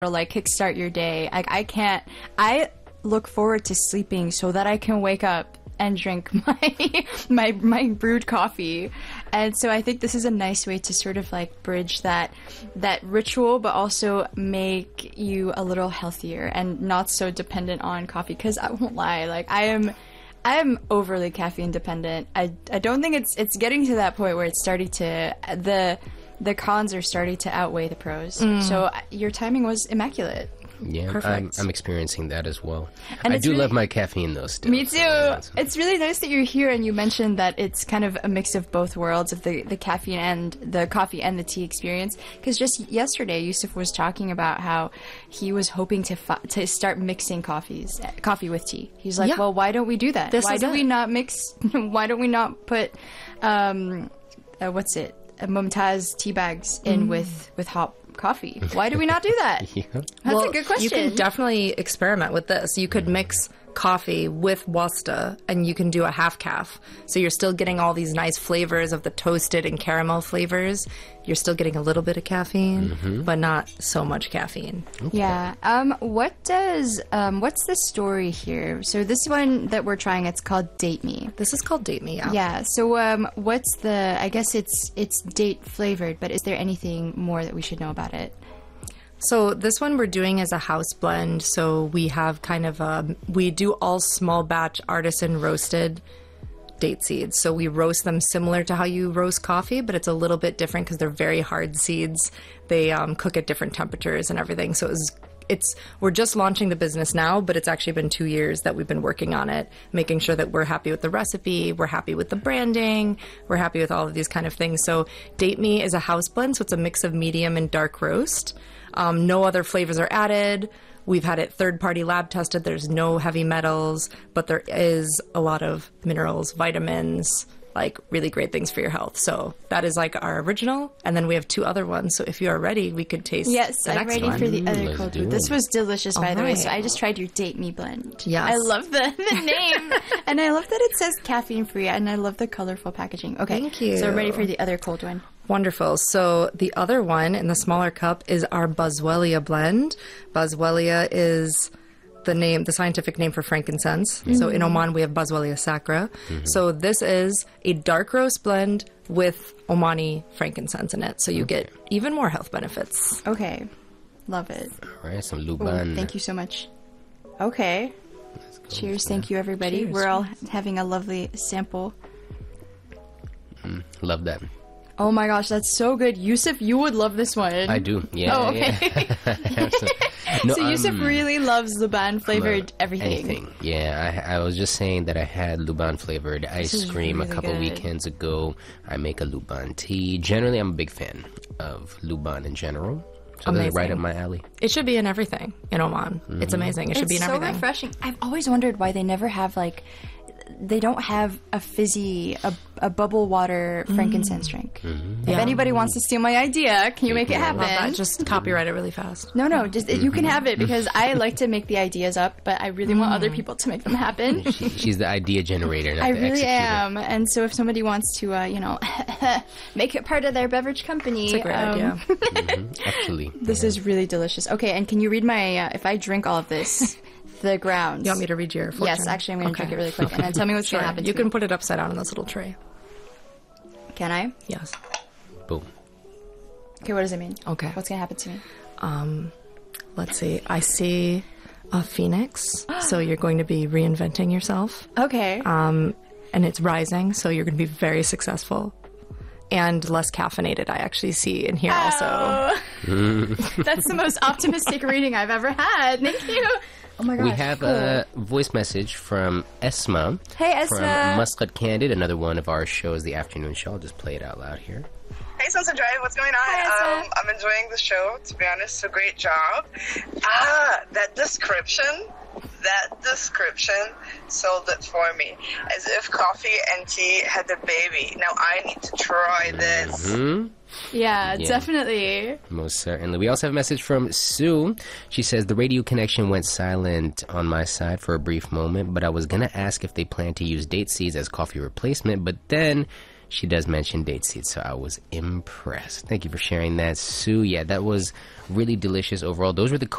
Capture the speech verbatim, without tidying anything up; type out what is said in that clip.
like kickstart your day. Like I can't. I look forward to sleeping so that I can wake up and drink my my my brewed coffee. And so I think this is a nice way to sort of like bridge that that ritual, but also make you a little healthier and not so dependent on coffee. Because I won't lie, like I am. I am overly caffeine dependent. I, I don't think it's it's getting to that point where it's starting to the the cons are starting to outweigh the pros. Mm. So your timing was immaculate. Yeah, I'm, I'm experiencing that as well. And I do really, love my caffeine though still. Me too. So. It's really nice that you're here and you mentioned that it's kind of a mix of both worlds of the, the caffeine and the coffee and the tea experience. Because just yesterday, Yusuf was talking about how he was hoping to fi- to start mixing coffees, coffee with tea. He's like, yeah. well, why don't we do that? This why do it. we not mix? Why don't we not put, um, uh, what's it, uh, Mumtaz tea bags in mm. with, with hot coffee? Why do we not do that? yeah. That's well, a good question. You can definitely experiment with this. You could mix coffee with wasta and you can do a half calf. So you're still getting all these nice flavors of the toasted and caramel flavors. You're still getting a little bit of caffeine, mm-hmm. but not so much caffeine. Okay. Yeah. Um, what does, um, what's the story here? So this one that we're trying, it's called Date Me. This is called Date Me, yeah. Yeah. So um, what's the, I guess it's it's date flavored, but is there anything more that we should know about it? So this one we're doing as a house blend. So we have kind of a, we do all small batch artisan roasted date seeds. So we roast them similar to how you roast coffee, but it's a little bit different because they're very hard seeds. They um, cook at different temperatures and everything. So it's, it's, we're just launching the business now, but it's actually been two years that we've been working on it, making sure that we're happy with the recipe, we're happy with the branding, we're happy with all of these kind of things. So Date Me is a house blend. So it's a mix of medium and dark roast. Um, no other flavors are added. We've had it third-party lab tested. There's no heavy metals, but there is a lot of minerals, vitamins, like really great things for your health. So that is like our original. And then we have two other ones. So if you are ready, we could taste yes, the I'm next ready one. for the other Let's cold do brew. it. This was delicious, by All the way. right. So I just tried your Date Me blend. Yes. I love the, the name. And I love that it says caffeine free. And I love the colorful packaging. Okay. Thank you. So I'm ready for the other cold one. Wonderful. So the other one in the smaller cup is our Boswellia blend. Boswellia is the name, the scientific name for frankincense. Mm-hmm. So in Oman, we have Boswellia sacra. Mm-hmm. So this is a dark roast blend with Omani frankincense in it. So you okay. get even more health benefits. Okay. Love it. All right, some Ooh, Luban. thank you so much. Okay. Cheers. Thank you, everybody. Cheers. We're all having a lovely sample. Mm, love that. Oh my gosh, that's so good. Yusuf, you would love this one. I do. Yeah. Oh, okay. Yeah. no, so Yusuf um, really loves Luban flavored everything. Anything. Yeah, I, I was just saying that I had Luban flavored ice cream really a couple good. weekends ago. I make a Luban tea. Generally, I'm a big fan of Luban in general. So that's right up my alley. It should be in everything in Oman. Mm-hmm. It's amazing. It should it's be in so everything. refreshing. I've always wondered why they never have like, they don't have a fizzy, a, a bubble water frankincense mm. drink. Mm-hmm. If yeah. anybody wants to steal my idea, can you make it happen? Love that. Just copyright it really fast. No, no, just you can have it because I like to make the ideas up, but I really mm. want other people to make them happen. She, she's the idea generator. Not I the really executor. am, and so if somebody wants to, uh, you know, make it part of their beverage company, it's a great um, idea. mm-hmm. Actually, this yeah. is really delicious. Okay, and can you read my? Uh, if I drink all of this. The grounds. You want me to read your fortune? Yes, actually, I'm going to okay. drink it really quick, and then tell me what's sure. going to happen. You to can me. put it upside down in this little tray. Can I? Yes. Boom. Okay, what does it mean? Okay. What's going to happen to me? Um, let's see. I see a phoenix, so you're going to be reinventing yourself. Okay. Um, and it's rising, so you're going to be very successful. And less caffeinated, I actually see in here oh. also. That's the most optimistic reading I've ever had. Thank you. Oh my gosh. We have cool. a voice message from Esma. Hey, Esma. From Muscat Candid, another one of our shows, the afternoon show. I'll just play it out loud here. Hey, Sunset Drive, what's going on? Hi, um, I'm enjoying the show, to be honest. So great job. Ah, that description, that description sold it for me. As if coffee and tea had a baby. Now I need to try this. Mm-hmm. Yeah, Yeah. definitely. Most certainly. We also have a message from Sue. She says, the radio connection went silent on my side for a brief moment, but I was going to ask if they plan to use date seeds as coffee replacement, but then she does mention date seeds, so I was impressed. Thank you for sharing that, Sue. Yeah, that was really delicious overall. Those were the